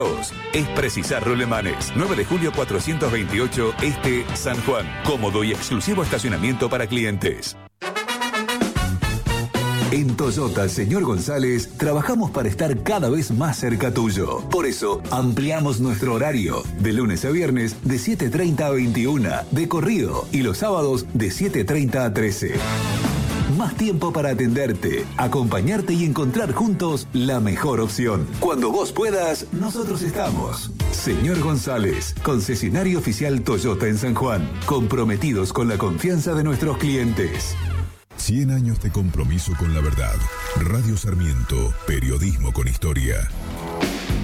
Es Precisar Rulemanes, 9 de julio 428 Este, San Juan. Cómodo y exclusivo estacionamiento para clientes. En Toyota Señor González trabajamos para estar cada vez más cerca tuyo. Por eso ampliamos nuestro horario de lunes a viernes de 7:30 a 21 de corrido y los sábados de 7:30 a 13. Más tiempo para atenderte, acompañarte y encontrar juntos la mejor opción. Cuando vos puedas, nosotros estamos. Señor González, concesionario oficial Toyota en San Juan, comprometidos con la confianza de nuestros clientes. 100 años de compromiso con la verdad. Radio Sarmiento, periodismo con historia.